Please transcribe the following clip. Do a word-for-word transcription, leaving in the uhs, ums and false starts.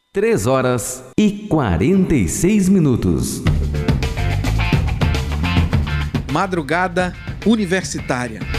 Três horas e quarenta e seis minutos. Madrugada Universitária.